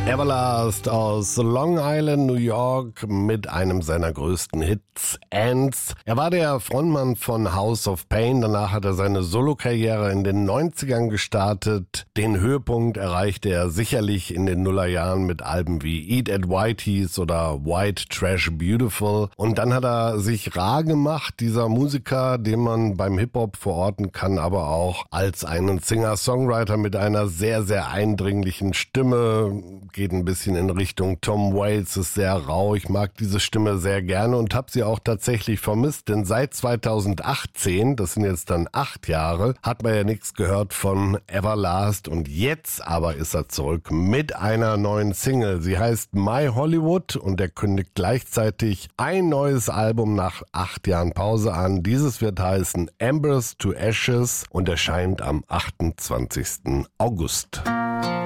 Everlast aus Long Island, New York mit einem seiner größten Hits, Ants. Er war der Frontmann von House of Pain, danach hat er seine Solokarriere in den 90ern gestartet. Den Höhepunkt erreichte er sicherlich in den Nullerjahren mit Alben wie Eat at Whitey's oder White Trash Beautiful. Und dann hat er sich rar gemacht, dieser Musiker, den man beim Hip-Hop verorten kann, aber auch als einen Singer-Songwriter mit einer sehr, sehr eindringlichen Stimme. Geht ein bisschen in Richtung Tom Waits, ist sehr rau. Ich mag diese Stimme sehr gerne und habe sie auch tatsächlich vermisst, denn seit 2018, das sind jetzt dann 8 Jahre, hat man ja nichts gehört von Everlast und jetzt aber ist er zurück mit einer neuen Single. Sie heißt My Hollywood und er kündigt gleichzeitig ein neues Album nach 8 Jahren Pause an. Dieses wird heißen Embers to Ashes und erscheint am 28. August.